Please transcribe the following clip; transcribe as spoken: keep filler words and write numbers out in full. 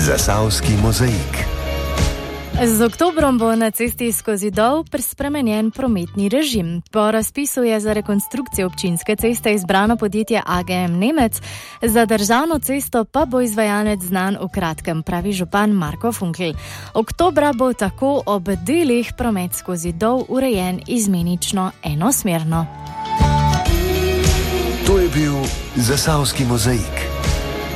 Zasavski mozaik. Z oktobrom bo na cesti skozi Dol spremenjen prometni režim. Po razpisu je za rekonstrukcijo občinske ceste izbrano podjetje A G M Nemec, za državno cesto pa bo izvajalec znan v kratkem, pravi župan Marko Funkl. Oktobra bo tako ob delih promet skozi Dol urejen izmenično enosmerno. To je bil Zasavski mozaik.